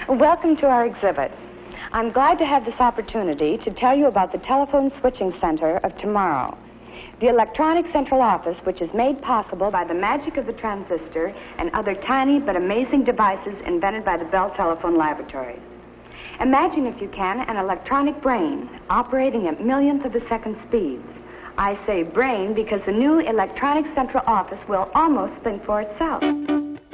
Welcome to our exhibit. I'm glad to have this opportunity to tell you about the telephone switching center of tomorrow. The electronic central office, which is made possible by the magic of the transistor and other tiny but amazing devices invented by the Bell Telephone Laboratories. Imagine, if you can, an electronic brain operating at millionths of a second speeds. I say brain because the new electronic central office will almost think for itself.